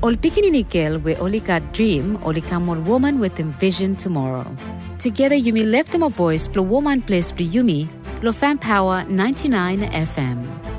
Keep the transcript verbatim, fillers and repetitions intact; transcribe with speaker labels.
Speaker 1: Ol pikinini girl we only got dream, only come on woman with envision tomorrow. Together you may left them a voice, plo woman place plo yumi, plo fan power ninety-nine F M.